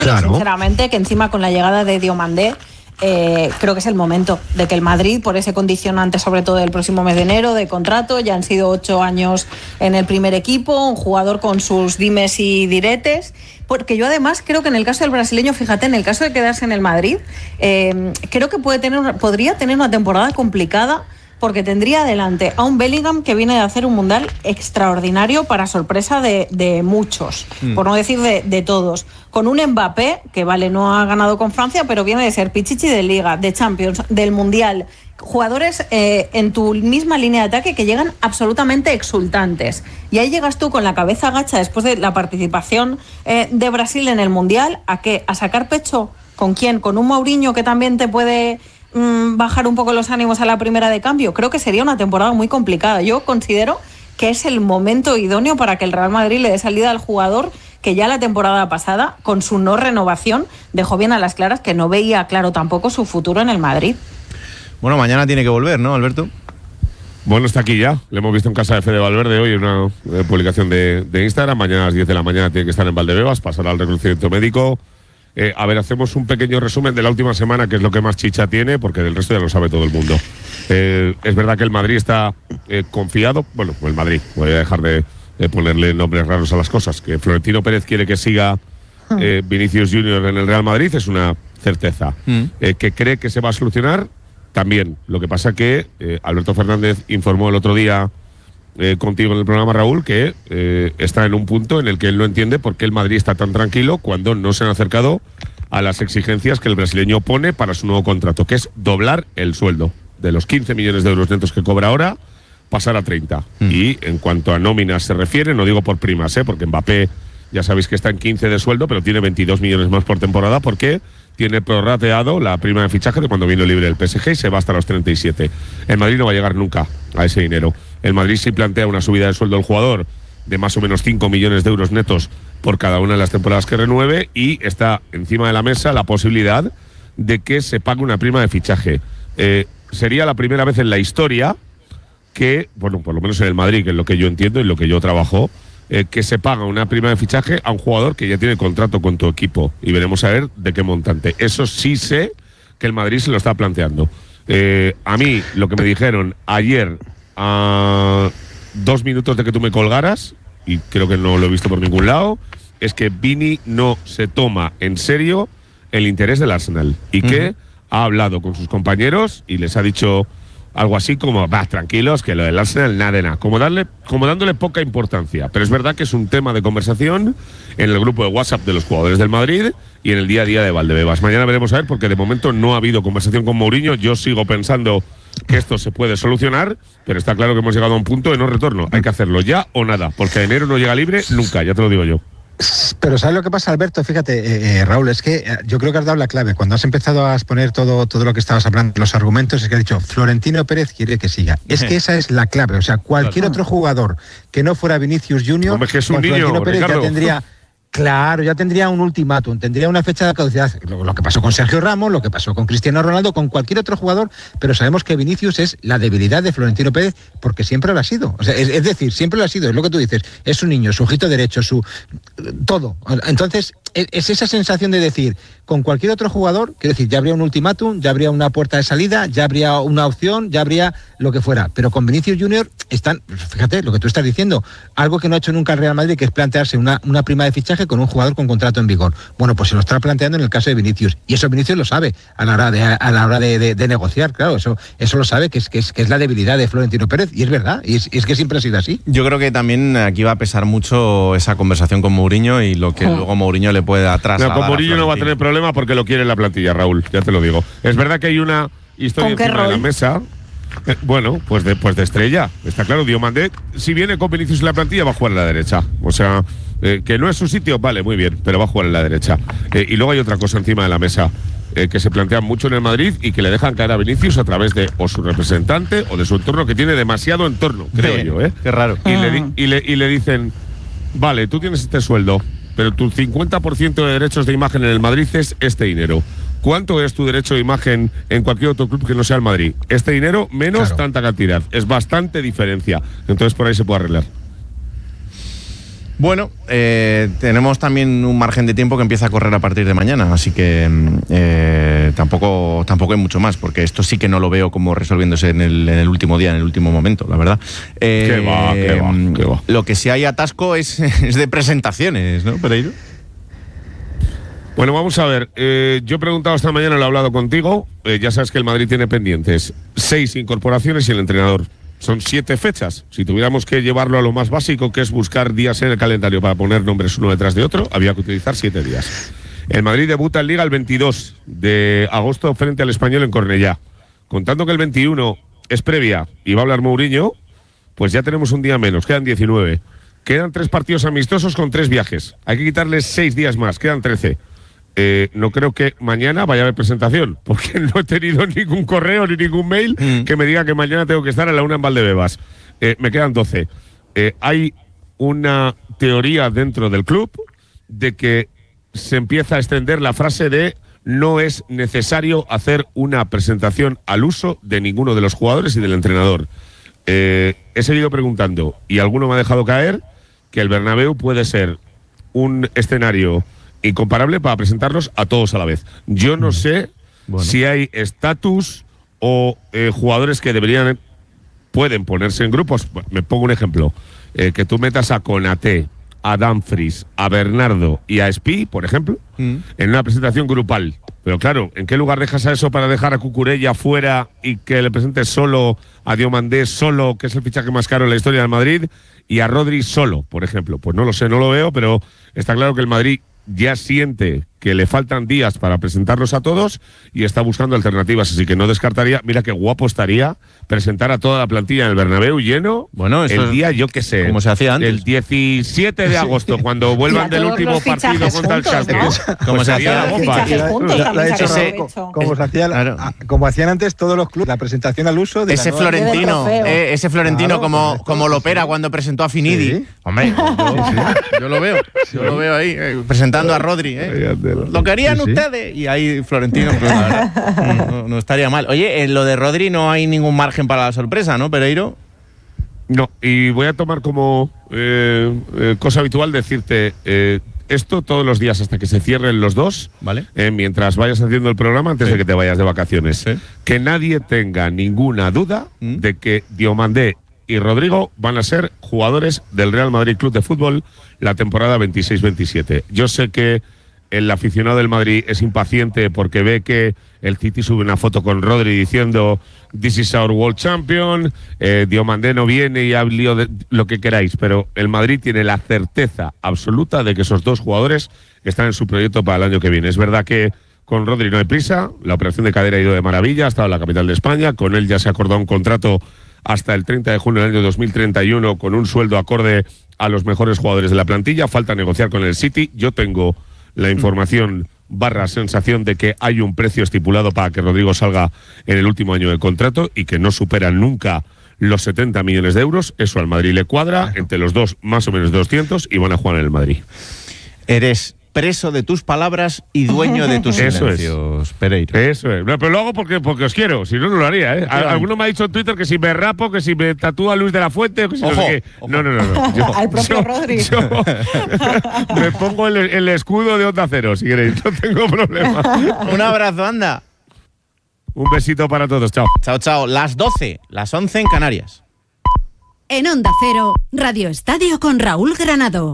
Claro. Sinceramente, que encima con la llegada de Diomandé, creo que es el momento de que el Madrid, por ese condicionante sobre todo del próximo mes de enero de contrato, ya han sido 8 años en el primer equipo, un jugador con sus dimes y diretes, porque yo además creo que en el caso del brasileño, fíjate, en el caso de quedarse en el Madrid, creo que podría tener una temporada complicada, porque tendría adelante a un Bellingham que viene de hacer un mundial extraordinario para sorpresa de muchos, por no decir de todos, con un Mbappé que vale, no ha ganado con Francia, pero viene de ser Pichichi de Liga, de Champions, del Mundial, jugadores en tu misma línea de ataque que llegan absolutamente exultantes, y ahí llegas tú con la cabeza agacha después de la participación de Brasil en el Mundial, ¿a qué? ¿A sacar pecho? ¿Con quién? ¿Con un Mourinho que también te puede bajar un poco los ánimos a la primera de cambio? Creo que sería una temporada muy complicada. Yo considero que es el momento idóneo para que el Real Madrid le dé salida al jugador que ya la temporada pasada, con su no renovación, dejó bien a las claras que no veía claro tampoco su futuro en el Madrid. Bueno, mañana tiene que volver, ¿no, Alberto? Bueno, está aquí ya. Le hemos visto en casa de Fede Valverde hoy en una publicación de Instagram. Mañana a las 10 de la mañana tiene que estar en Valdebebas, pasará al reconocimiento médico. A ver, hacemos un pequeño resumen de la última semana, que es lo que más chicha tiene, porque del resto ya lo sabe todo el mundo. Es verdad que el Madrid está confiado. Bueno, el Madrid, voy a dejar de ponerle nombres raros a las cosas. Que Florentino Pérez quiere que siga Vinicius Junior en el Real Madrid, es una certeza. Que cree que se va a solucionar, también. Lo que pasa que Alberto Fernández informó el otro día contigo en el programa, Raúl, que está en un punto en el que él no entiende por qué el Madrid está tan tranquilo cuando no se han acercado a las exigencias que el brasileño pone para su nuevo contrato, que es doblar el sueldo de los 15 millones de euros netos que cobra ahora, pasar a 30. Y en cuanto a nóminas se refiere, no digo por primas, porque Mbappé ya sabéis que está en 15 de sueldo, pero tiene 22 millones más por temporada porque tiene prorrateado la prima de fichaje de cuando vino libre del PSG y se va hasta los 37. El Madrid no va a llegar nunca a ese dinero. El Madrid sí plantea una subida de sueldo del jugador de más o menos 5 millones de euros netos por cada una de las temporadas que renueve, y está encima de la mesa la posibilidad de que se pague una prima de fichaje. Sería la primera vez en la historia que, bueno, por lo menos en el Madrid, que es lo que yo entiendo y lo que yo trabajo, que se paga una prima de fichaje a un jugador que ya tiene contrato con tu equipo, y veremos a ver de qué montante. Eso sí sé que el Madrid se lo está planteando. A mí, lo que me dijeron ayer, a 2 minutos de que tú me colgaras, y creo que no lo he visto por ningún lado, es que Vini no se toma en serio el interés del Arsenal, y que ha hablado con sus compañeros y les ha dicho algo así como, va, tranquilos, que lo del Arsenal nada de nada, como dándole poca importancia. Pero es verdad que es un tema de conversación en el grupo de WhatsApp de los jugadores del Madrid y en el día a día de Valdebebas. Mañana veremos a ver, porque de momento no ha habido conversación con Mourinho. Yo sigo pensando que esto se puede solucionar, pero está claro que hemos llegado a un punto de no retorno. Hay que hacerlo ya o nada, porque enero no llega libre nunca, ya te lo digo yo. Pero ¿sabes lo que pasa, Alberto? Fíjate, Raúl, es que yo creo que has dado la clave. Cuando has empezado a exponer todo lo que estabas hablando, los argumentos, es que has dicho, Florentino Pérez quiere que siga. Es que esa es la clave. O sea, cualquier otro jugador que no fuera Vinicius Junior, hombre, que es un niño, Florentino Pérez Ricardo, ya tendría... Claro, ya tendría un ultimátum, tendría una fecha de caducidad. Lo que pasó con Sergio Ramos, lo que pasó con Cristiano Ronaldo, con cualquier otro jugador, pero sabemos que Vinicius es la debilidad de Florentino Pérez, porque siempre lo ha sido. O sea, es decir, siempre lo ha sido, es lo que tú dices. Es un niño, su ojito derecho, su todo. Entonces, es esa sensación de decir, con cualquier otro jugador, quiero decir, ya habría un ultimátum, ya habría una puerta de salida, ya habría una opción, ya habría lo que fuera. Pero con Vinicius Junior están, fíjate lo que tú estás diciendo, algo que no ha hecho nunca el Real Madrid, que es plantearse una prima de fichaje con un jugador con contrato en vigor. Bueno, pues se lo está planteando en el caso de Vinicius, y eso Vinicius lo sabe a la hora de negociar, claro, eso lo sabe, que es la debilidad de Florentino Pérez, y es verdad, y es que siempre ha sido así. Yo creo que también aquí va a pesar mucho esa conversación con Mourinho y lo que luego Mourinho le puede trasladar. No, con Mourinho no va a tener problema porque lo quiere en la plantilla, Raúl, ya te lo digo. Es verdad que hay una historia encima de la mesa. Bueno, pues de estrella. Está claro, Diomandé, si viene con Vinicius en la plantilla, va a jugar en la derecha. O sea, que no es su sitio, vale, muy bien, pero va a jugar en la derecha. Y luego hay otra cosa encima de la mesa que se plantea mucho en el Madrid y que le dejan caer a Vinicius a través de o su representante o de su entorno, que tiene demasiado entorno, creo yo, ¿eh? Qué raro. Y le dicen, vale, tú tienes este sueldo, pero tu 50% de derechos de imagen en el Madrid es este dinero. ¿Cuánto es tu derecho de imagen en cualquier otro club que no sea el Madrid? Este dinero menos tanta cantidad. Es bastante diferencia. Entonces por ahí se puede arreglar. Bueno, tenemos también un margen de tiempo que empieza a correr a partir de mañana, así que tampoco hay mucho más, porque esto sí que no lo veo como resolviéndose en el último día, en el último momento, la verdad. Qué va. Lo que sí hay atasco es de presentaciones, ¿no, Pereiro? Bueno, vamos a ver. Yo he preguntado esta mañana, lo he hablado contigo. Ya sabes que el Madrid tiene pendientes 6 incorporaciones y el entrenador. Son 7 fechas. Si tuviéramos que llevarlo a lo más básico, que es buscar días en el calendario para poner nombres uno detrás de otro, había que utilizar 7 días. El Madrid debuta en Liga el 22 de agosto frente al Español en Cornellá. Contando que el 21 es previa y va a hablar Mourinho, pues ya tenemos un día menos, quedan 19. Quedan 3 partidos amistosos con 3 viajes. Hay que quitarles 6 días más, quedan 13. No creo que mañana vaya a haber presentación, porque no he tenido ningún correo ni ningún mail que me diga que mañana tengo que estar a la 1 en Valdebebas. Me quedan 12. Hay una teoría dentro del club de que se empieza a extender la frase de no es necesario hacer una presentación al uso de ninguno de los jugadores y del entrenador. He seguido preguntando y alguno me ha dejado caer que el Bernabéu puede ser un escenario incomparable para presentarlos a todos a la vez. Yo no sé si hay estatus o jugadores que pueden ponerse en grupos. Me pongo un ejemplo. Que tú metas a Konaté, a Dumfries, a Bernardo y a Espí, por ejemplo, en una presentación grupal. Pero claro, ¿en qué lugar dejas a eso para dejar a Cucurella fuera y que le presentes solo a Diomandé solo, que es el fichaje más caro en la historia del Madrid, y a Rodri solo, por ejemplo? Pues no lo sé, no lo veo, pero está claro que el Madrid ya siente que le faltan días para presentarlos a todos y está buscando alternativas, así que no descartaría. Mira qué guapo estaría presentar a toda la plantilla en el Bernabéu lleno el día, yo qué sé, como se hacía antes, el 17 de agosto, cuando vuelvan del último partido contra el Schalke, ¿no? Como se hacía como hacían antes todos los clubes, la presentación al uso de ese Florentino como Lopera cuando presentó a Finidi. ¿Sí? Hombre, yo lo veo ahí presentando a Rodri, lo que harían ustedes. Y ahí Florentino, pues, la verdad, no estaría mal. Oye, en lo de Rodri no hay ningún margen para la sorpresa, ¿no, Pereiro? No, y voy a tomar como cosa habitual decirte esto todos los días hasta que se cierren los dos, ¿vale? Mientras vayas haciendo el programa, antes de que te vayas de vacaciones. Sí. Que nadie tenga ninguna duda de que Diomandé y Rodrigo van a ser jugadores del Real Madrid Club de Fútbol la temporada 26-27. Yo sé que el aficionado del Madrid es impaciente porque ve que el City sube una foto con Rodri diciendo "This is our world champion", Diomandé no viene y ha lío de lo que queráis, pero el Madrid tiene la certeza absoluta de que esos dos jugadores están en su proyecto para el año que viene. Es verdad que con Rodri no hay prisa, la operación de cadera ha ido de maravilla, ha estado en la capital de España, con él ya se ha acordado un contrato hasta el 30 de junio del año 2031 con un sueldo acorde a los mejores jugadores de la plantilla. Falta negociar con el City. Yo tengo la información sensación de que hay un precio estipulado para que Rodrigo salga en el último año de contrato y que no supera nunca los 70 millones de euros. Eso al Madrid le cuadra, entre los dos más o menos 200 y van a jugar en el Madrid. Eres preso de tus palabras y dueño de tus silencios, Pereiro. Eso es. No, pero lo hago porque os quiero, si no, no lo haría, ¿eh? Alguno me ha dicho en Twitter que si me rapo, que si me tatúa Luis de la Fuente, que si no sé qué. No. Al propio Rodri. Me pongo el escudo de Onda Cero, si queréis, no tengo problema. Un abrazo, anda. Un besito para todos, chao. Chao. Las 12, las 11 en Canarias. En Onda Cero, Radio Estadio con Raúl Granado.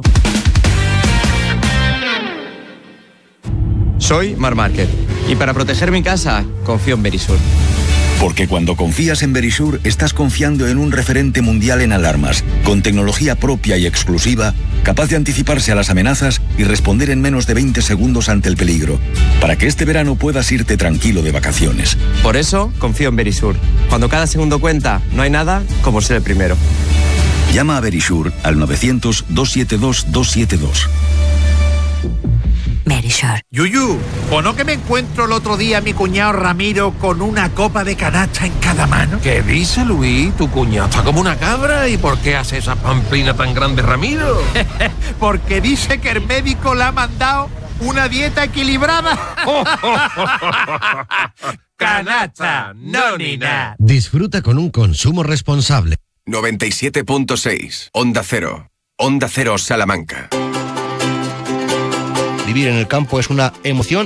Soy Marc Márquez y para proteger mi casa confío en Verisur. Porque cuando confías en Verisur estás confiando en un referente mundial en alarmas, con tecnología propia y exclusiva, capaz de anticiparse a las amenazas y responder en menos de 20 segundos ante el peligro, para que este verano puedas irte tranquilo de vacaciones. Por eso confío en Verisur. Cuando cada segundo cuenta, no hay nada como ser el primero. Llama a Verisur al 900-272-272. Verisur. Yuyu, ¿o no que me encuentro el otro día a mi cuñado Ramiro con una copa de canasta en cada mano? ¿Qué dice, Luis? Tu cuñado está como una cabra. ¿Y por qué hace esa pamplina tan grande, Ramiro? Porque dice que el médico le ha mandado una dieta equilibrada. Canasta, no ni nada. Disfruta con un consumo responsable. 97.6, Onda Cero. Onda Cero Salamanca. Vivir en el campo es una emoción